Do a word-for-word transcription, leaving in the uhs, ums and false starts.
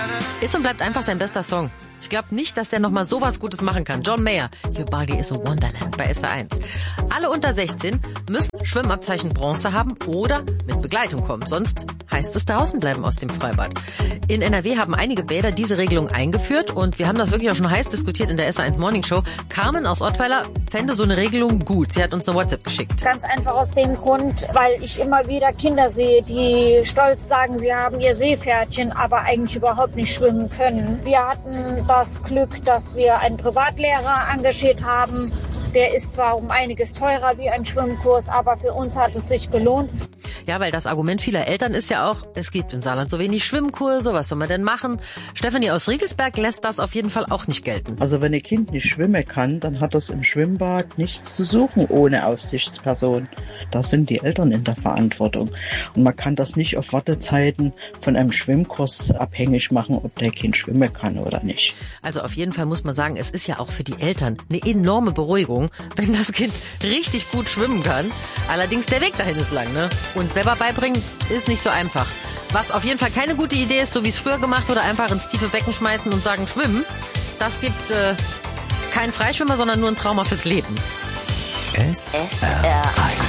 Ist und bleibt einfach sein bester Song. Ich glaube nicht, dass der nochmal sowas Gutes machen kann. John Mayer, Your Body is a Wonderland bei S R eins. Alle unter sechzehn müssen Schwimmabzeichen Bronze haben oder mit Begleitung kommen. Sonst heißt es draußen bleiben aus dem Freibad. In N R W haben einige Bäder diese Regelung eingeführt und wir haben das wirklich auch schon heiß diskutiert in der S R eins Morning Show. Carmen aus Ottweiler fände so eine Regelung gut. Sie hat uns eine WhatsApp geschickt. Ganz einfach aus dem Grund, weil ich immer wieder Kinder sehe, die stolz sagen, sie haben ihr Seepferdchen, aber eigentlich überhaupt nicht schwimmen können. Wir hatten das Glück, dass wir einen Privatlehrer engagiert haben. Der ist zwar um einiges teurer wie ein Schwimmkurs, aber für uns hat es sich gelohnt. Ja, weil das Argument vieler Eltern ist ja auch, es gibt im Saarland so wenig Schwimmkurse, was soll man denn machen? Stefanie aus Riegelsberg lässt das auf jeden Fall auch nicht gelten. Also wenn ein Kind nicht schwimmen kann, dann hat das im Schwimmbad nichts zu suchen ohne Aufsichtsperson. Da sind die Eltern in der Verantwortung. Und man kann das nicht auf Wartezeiten von einem Schwimmkurs abhängig machen, ob der Kind schwimmen kann oder nicht. Also auf jeden Fall muss man sagen, es ist ja auch für die Eltern eine enorme Beruhigung, wenn das Kind richtig gut schwimmen kann. Allerdings der Weg dahin ist lang, ne? Und selber beibringen ist nicht so einfach. Was auf jeden Fall keine gute Idee ist, so wie es früher gemacht wurde, einfach ins tiefe Becken schmeißen und sagen schwimmen. Das gibt äh, keinen Freischwimmer, sondern nur ein Trauma fürs Leben. S R eins